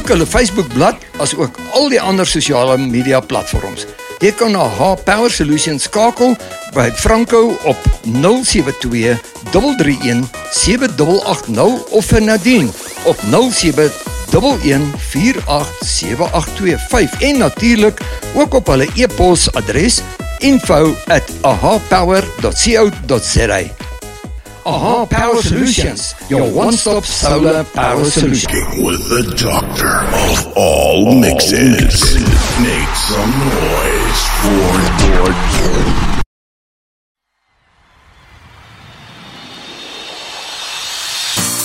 Besoek hulle Facebookblad as ook al die ander sosiale media platforms. Jy kan na AHA Power Solutions skakel by Franco op 072 331 7880 of vir Nadine op 0711487825 en natuurlik ook op hulle e-posadres info@ahapower.co.za. AHA Power Solutions, your one-stop solar power solution. With the doctor of all mixes. Make some noise for